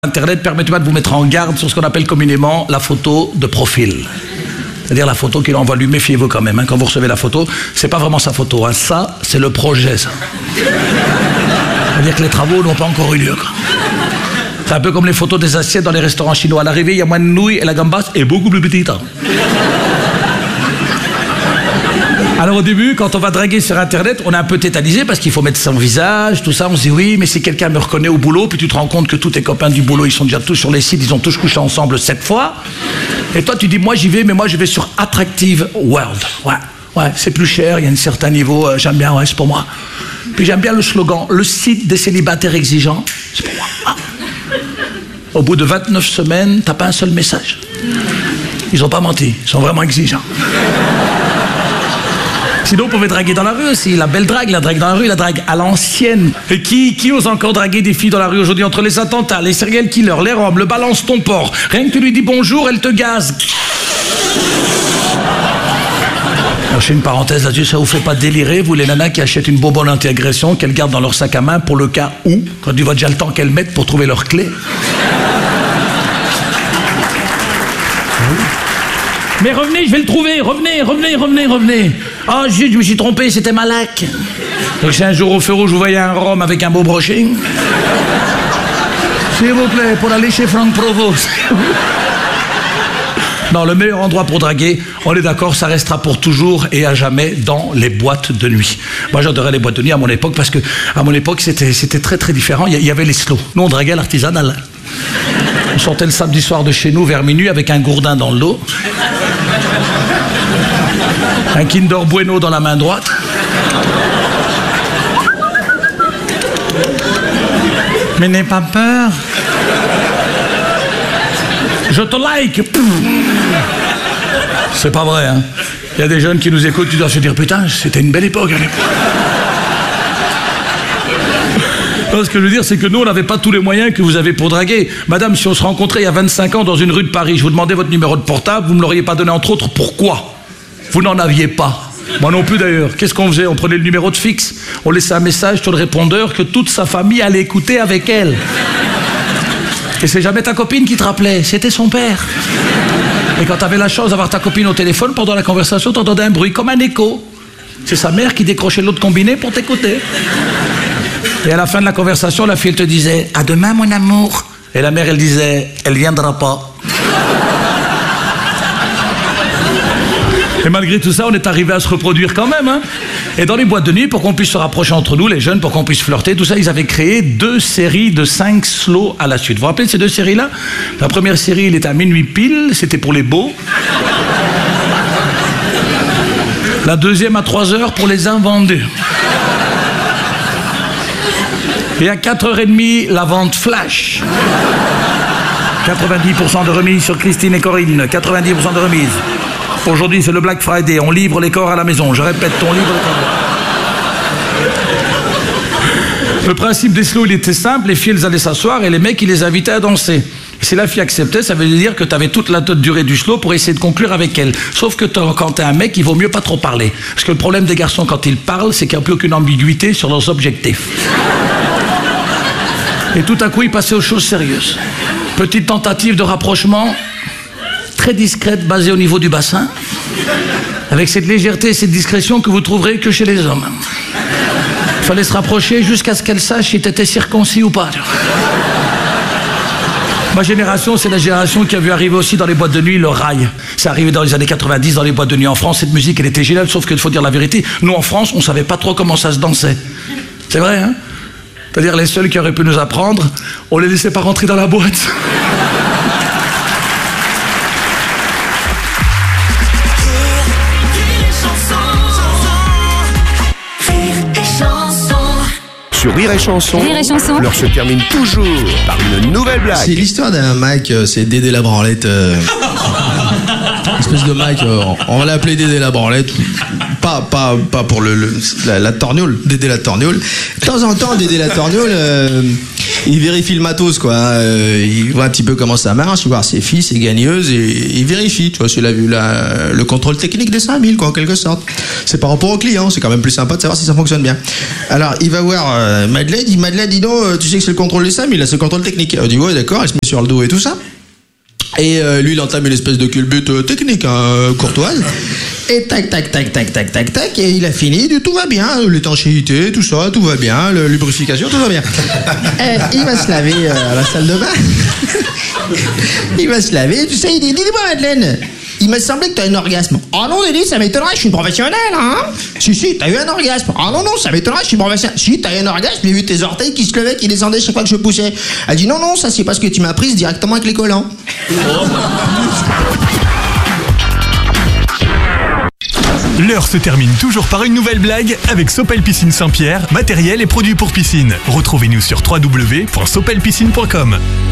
Internet, permettez-moi de vous mettre en garde sur ce qu'on appelle communément la photo de profil. C'est-à-dire la photo qu'il envoie lui, méfiez-vous quand même. Hein, quand vous recevez la photo, c'est pas vraiment sa photo. Hein, ça, c'est le projet, ça. C'est-à-dire que les travaux n'ont pas encore eu lieu. C'est un peu comme les photos des assiettes dans les restaurants chinois. À l'arrivée, il y a moins de nouilles et la gambas est beaucoup plus petite. Hein. Alors au début, quand on va draguer sur Internet, on est un peu tétanisé parce qu'il faut mettre son visage, tout ça. On se dit oui, mais si quelqu'un me reconnaît au boulot, puis tu te rends compte que tous tes copains du boulot, ils sont déjà tous sur les sites, ils ont tous couché ensemble 7 fois. Et toi, tu dis moi j'y vais, mais moi je vais sur Attractive World. Ouais, c'est plus cher, il y a un certain niveau, j'aime bien, ouais, c'est pour moi. Puis j'aime bien le slogan, le site des célibataires exigeants, c'est pour moi. Ah. Au bout de 29 semaines, t'as pas un seul message. Ils ont pas menti, ils sont vraiment exigeants. Sinon, vous pouvez draguer dans la rue aussi. La belle drague, la drague dans la rue, la drague à l'ancienne. Et qui ose encore draguer des filles dans la rue aujourd'hui entre les attentats, les serial killers, les robes, le balance ton porc. Rien que tu lui dis bonjour, elle te gaze. Alors, je fais une parenthèse là-dessus, ça vous fait pas délirer, vous les nanas qui achètent une bonbonne anti-agression, qu'elles gardent dans leur sac à main pour le cas où, quand tu vois déjà le temps qu'elles mettent pour trouver leur clé. Mais revenez, je vais le trouver, revenez. Oh, zut, je me suis trompé, c'était Malak. Donc si un jour au feu rouge, vous voyez un rhum avec un beau brushing, s'il vous plaît, pour aller chez Franck Provost. Non, le meilleur endroit pour draguer, on est d'accord, ça restera pour toujours et à jamais dans les boîtes de nuit. Moi, j'adorais les boîtes de nuit à mon époque parce que, à mon époque, c'était très très différent. Il y avait les slows. Nous, on draguait à l'artisanal. On sortait le samedi soir de chez nous vers minuit avec un gourdin dans le dos, un Kinder Bueno dans la main droite. Mais n'aie pas peur. Je te like. C'est pas vrai, hein. Il y a des jeunes qui nous écoutent, tu dois se dire putain, c'était une belle époque à l'époque. Ce que je veux dire, c'est que nous, on n'avait pas tous les moyens que vous avez pour draguer. Madame, si on se rencontrait il y a 25 ans dans une rue de Paris, je vous demandais votre numéro de portable, vous ne me l'auriez pas donné, entre autres, pourquoi? Vous n'en aviez pas. Moi non plus d'ailleurs. Qu'est-ce qu'on faisait? On prenait le numéro de fixe, on laissait un message sur le répondeur que toute sa famille allait écouter avec elle. Et c'est jamais ta copine qui te rappelait, c'était son père. Et quand tu avais la chance d'avoir ta copine au téléphone, pendant la conversation, tu entendais un bruit comme un écho. C'est sa mère qui décrochait l'autre combiné pour t'écouter. Et à la fin de la conversation, la fille, elle te disait « À demain, mon amour ». Et la mère, elle disait « Elle viendra pas ». Et malgré tout ça, on est arrivé à se reproduire quand même. Hein. Et dans les boîtes de nuit, pour qu'on puisse se rapprocher entre nous, les jeunes, pour qu'on puisse flirter, tout ça, ils avaient créé 2 séries de 5 slows à la suite. Vous vous rappelez de ces 2 séries-là? La première série, il était à minuit pile, c'était pour les beaux. La deuxième à 3h pour les invendus. Et à 4h30, la vente flash. 90% de remise sur Christine et Corinne. 90% de remise. Aujourd'hui, c'est le Black Friday. On livre les corps à la maison. Je répète, on livre les corps. Le principe des slows, il était simple. Les filles, elles allaient s'asseoir et les mecs, ils les invitaient à danser. Et si la fille acceptait, ça veut dire que tu avais toute la durée du slow pour essayer de conclure avec elle. Sauf que quand t'es un mec, il vaut mieux pas trop parler. Parce que le problème des garçons, quand ils parlent, c'est qu'il n'y a plus aucune ambiguïté sur leurs objectifs. Et tout à coup, il passait aux choses sérieuses. Petite tentative de rapprochement, très discrète, basée au niveau du bassin, avec cette légèreté et cette discrétion que vous trouverez que chez les hommes. Il fallait se rapprocher jusqu'à ce qu'elle sache si t'étais circoncis ou pas. Ma génération, c'est la génération qui a vu arriver aussi dans les boîtes de nuit le rail. C'est arrivé dans les années 90 dans les boîtes de nuit en France. Cette musique, elle était géniale, sauf qu'il faut dire la vérité. Nous, en France, on savait pas trop comment ça se dansait. C'est vrai, hein? C'est-à-dire les seuls qui auraient pu nous apprendre, on les laissait pas rentrer dans la boîte. Sur Rire et Chanson, l'heure se termine toujours par une nouvelle blague. C'est l'histoire d'un Mike, c'est Dédé la branlette. Une espèce de Mike, on va l'appeler Dédé la branlette. Pas pour la torgnole, Dédé la torgnole. De temps en temps, Dédé la torgnole, il vérifie le matos, quoi. Il voit un petit peu comment ça marche, il voit ses filles, ses gagneuses, et il vérifie, tu vois, s'il a vu le contrôle technique des 5000, quoi, en quelque sorte. C'est par rapport au client, c'est quand même plus sympa de savoir si ça fonctionne bien. Alors, il va voir Madeleine, il dit, Madeleine, dis donc, tu sais que c'est le contrôle des 5000, là, c'est le contrôle technique. Elle dit, ouais, d'accord, elle se met sur le dos et tout ça. Et lui, il entame une espèce de culbute technique, hein, courtoise. Et tac, et il a fini, tout va bien, l'étanchéité, tout ça, tout va bien, la lubrification, tout va bien. Il va se laver à la salle de bain. Il va se laver, tu sais, il dit, dis-moi Madeleine, il m'a semblé que t'as un orgasme. Oh non, Denis, ça m'étonnerait, je suis une professionnelle, hein. Si, t'as eu un orgasme. Oh non, ça m'étonnerait, je suis une professionnelle. Si, t'as eu un orgasme, j'ai vu tes orteils qui se levaient, qui descendaient chaque fois que je poussais. Elle dit, non, ça c'est parce que tu m'as prise directement avec les collants. L'heure se termine toujours par une nouvelle blague avec Sopel Piscine Saint-Pierre, matériel et produits pour piscine. Retrouvez-nous sur www.sopelpiscine.com.